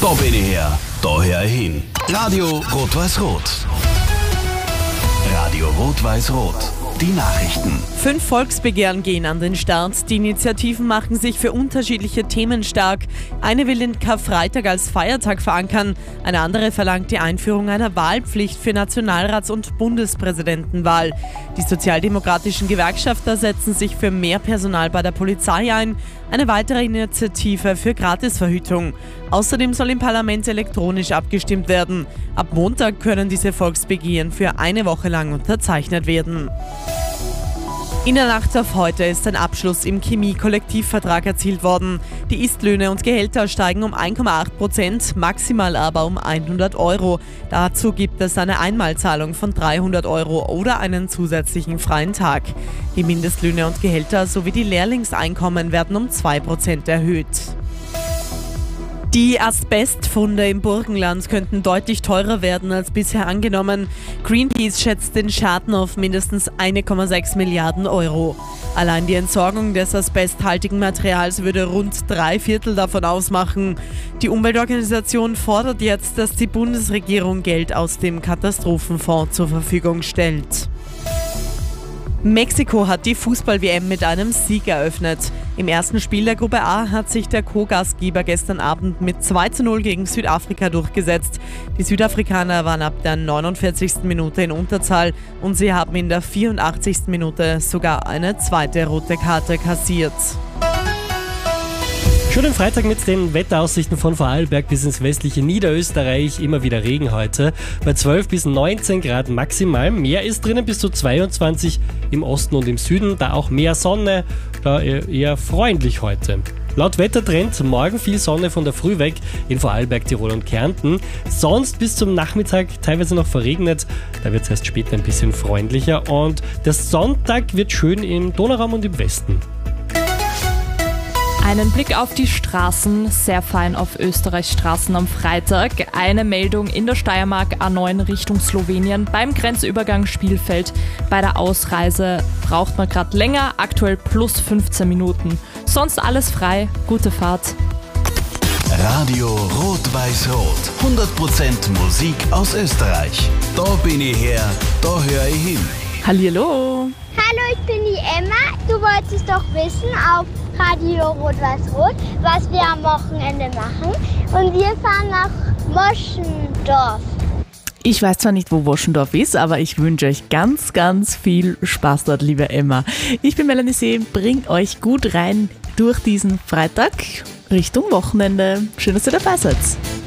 Da bin ich her, da hör ich hin. Radio Rot-Weiß-Rot. Radio Rot-Weiß-Rot. Die Nachrichten. 5 Volksbegehren gehen an den Start. Die Initiativen machen sich für unterschiedliche Themen stark. Eine will den Karfreitag als Feiertag verankern. Eine andere verlangt die Einführung einer Wahlpflicht für Nationalrats- und Bundespräsidentenwahl. Die sozialdemokratischen Gewerkschafter setzen sich für mehr Personal bei der Polizei ein. Eine weitere Initiative für Gratisverhütung. Außerdem soll im Parlament elektronisch abgestimmt werden. Ab Montag können diese Volksbegehren für eine Woche lang unterzeichnet werden. In der Nacht auf heute ist ein Abschluss im Chemie-Kollektivvertrag erzielt worden. Die Istlöhne und Gehälter steigen um 1,8%, maximal aber um 100 Euro. Dazu gibt es eine Einmalzahlung von 300 Euro oder einen zusätzlichen freien Tag. Die Mindestlöhne und Gehälter sowie die Lehrlingseinkommen werden um 2% erhöht. Die Asbestfunde im Burgenland könnten deutlich teurer werden als bisher angenommen. Greenpeace schätzt den Schaden auf mindestens 1,6 Milliarden Euro. Allein die Entsorgung des asbesthaltigen Materials würde rund 3/4 davon ausmachen. Die Umweltorganisation fordert jetzt, dass die Bundesregierung Geld aus dem Katastrophenfonds zur Verfügung stellt. Mexiko hat die Fußball-WM mit einem Sieg eröffnet. Im ersten Spiel der Gruppe A hat sich der Co-Gastgeber gestern Abend mit 2:0 gegen Südafrika durchgesetzt. Die Südafrikaner waren ab der 49. Minute in Unterzahl und sie haben in der 84. Minute sogar eine zweite rote Karte kassiert. Schönen Freitag mit den Wetteraussichten von Vorarlberg bis ins westliche Niederösterreich. Immer wieder Regen heute. Bei 12 bis 19 Grad maximal. Mehr ist drinnen bis zu 22 im Osten und im Süden. Da auch mehr Sonne. Da eher freundlich heute. Laut Wettertrend morgen viel Sonne von der Früh weg in Vorarlberg, Tirol und Kärnten. Sonst bis zum Nachmittag teilweise noch verregnet. Da wird es erst später ein bisschen freundlicher. Und der Sonntag wird schön im Donauraum und im Westen. Einen Blick auf die Straßen, sehr fein auf Österreichs Straßen am Freitag. Eine Meldung in der Steiermark A9 Richtung Slowenien beim Grenzübergang Spielfeld. Bei der Ausreise braucht man gerade länger, aktuell plus 15 Minuten. Sonst alles frei, gute Fahrt. Radio Rot-Weiß-Rot. 100% Musik aus Österreich. Da bin ich her, da hör ich hin. Hallihallo! Hallo, ich bin die Emma. Du wolltest doch wissen auf Radio Rot-Weiß-Rot, was wir am Wochenende machen. Und wir fahren nach Woschendorf. Ich weiß zwar nicht, wo Woschendorf ist, aber ich wünsche euch ganz, ganz viel Spaß dort, liebe Emma. Ich bin Melanie See, bringt euch gut rein durch diesen Freitag Richtung Wochenende. Schön, dass ihr dabei seid.